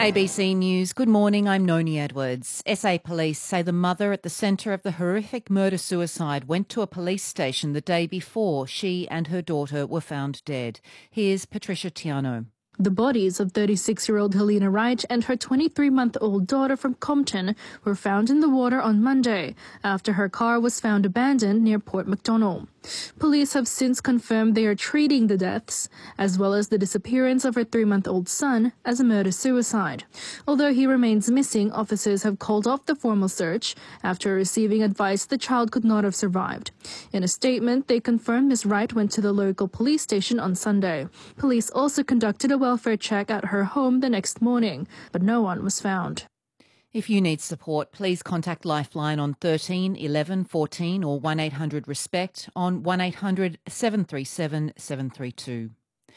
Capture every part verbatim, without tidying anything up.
A B C News, good morning, I'm Noni Edwards. S A police say the mother at the centre of the horrific murder-suicide went to a police station the day before she and her daughter were found dead. Here's Patricia Tiano. The bodies of thirty-six-year-old Helena Wright and her twenty-three-month-old daughter from Compton were found in the water on Monday after her car was found abandoned near Port Macdonald. Police have since confirmed they are treating the deaths, as well as the disappearance of her three-month-old son, as a murder-suicide. Although he remains missing, officers have called off the formal search after receiving advice the child could not have survived. In a statement, they confirmed Miz Wright went to the local police station on Sunday. Police also conducted a welfare check at her home the next morning, but no one was found. If you need support, please contact Lifeline on thirteen eleven fourteen or one eight hundred RESPECT on one eight hundred seven three seven seven three two.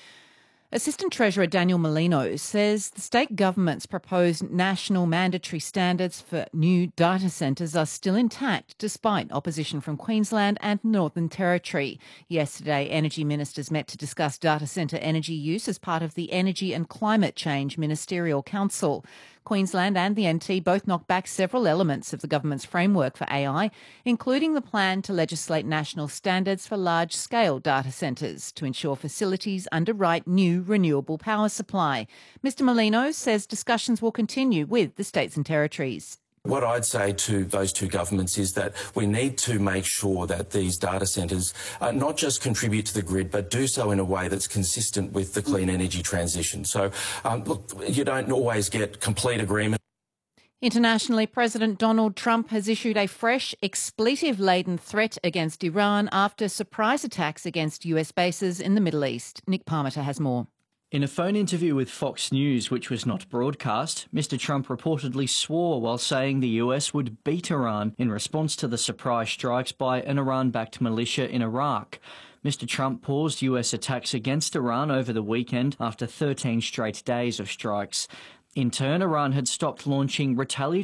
Assistant Treasurer Daniel Molino says the state government's proposed national mandatory standards for new data centres are still intact despite opposition from Queensland and Northern Territory. Yesterday, energy ministers met to discuss data centre energy use as part of the Energy and Climate Change Ministerial Council. Queensland and the N T both knocked back several elements of the government's framework for A I, including the plan to legislate national standards for large-scale data centres to ensure facilities underwrite new renewable power supply. Mister Molino says discussions will continue with the states and territories. What I'd say to those two governments is that we need to make sure that these data centres uh, not just contribute to the grid, but do so in a way that's consistent with the clean energy transition. So, um, look, you don't always get complete agreement. Internationally, President Donald Trump has issued a fresh expletive-laden threat against Iran after surprise attacks against U S bases in the Middle East. Nick Parmiter has more. In a phone interview with Fox News, which was not broadcast, Mister Trump reportedly swore while saying the U S would beat Iran in response to the surprise strikes by an Iran-backed militia in Iraq. Mister Trump paused U S attacks against Iran over the weekend after thirteen straight days of strikes. In turn, Iran had stopped launching retaliatory